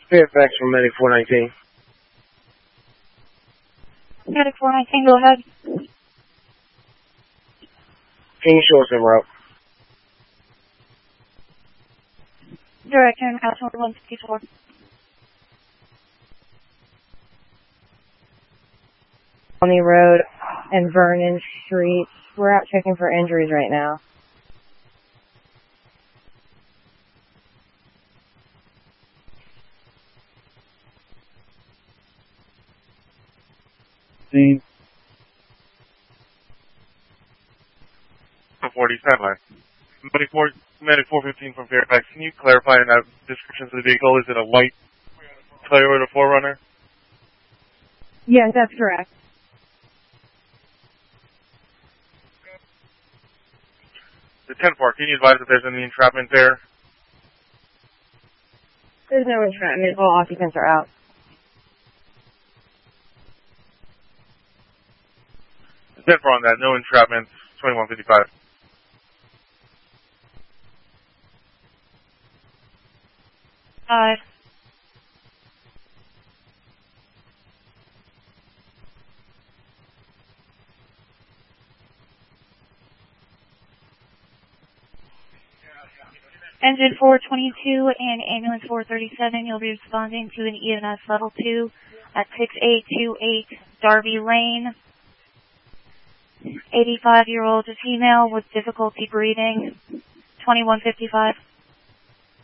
Fairfax from Medic 419. Medic 419, go ahead. Can you show us en route? Direct and House 154. County Road and Vernon Street. We're out checking for injuries right now. Scene. 47 line. Medic 415 from Fairfax. Can you clarify in that description of the vehicle? Is it a white Toyota 4Runner? Yes, that's correct. The 10-4, can you advise if there's any entrapment there? There's no entrapment. All occupants are out. The 10-4 on that, no entrapment, 2155. Engine 422 and ambulance 437, you'll be responding to an EMS level 2 at 6828 Darby Lane. 85-year-old female with difficulty breathing, 2155.